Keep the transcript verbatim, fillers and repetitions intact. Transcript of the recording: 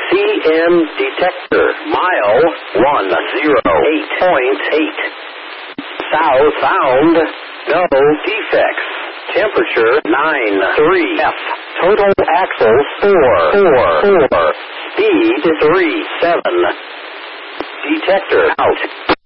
C M detector. Mile one oh eight point eight. South found. No defects. Temperature nine three F. Total axles four four four. Speed three seven. Detector out.